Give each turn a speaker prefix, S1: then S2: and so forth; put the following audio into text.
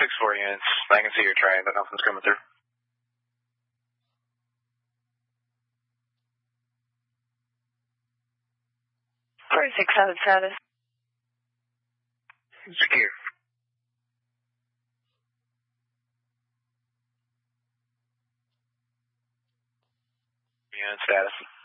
S1: 4 units. I can see you're trying, but nothing's coming through.
S2: 46-7 status.
S1: Secure. Unit status.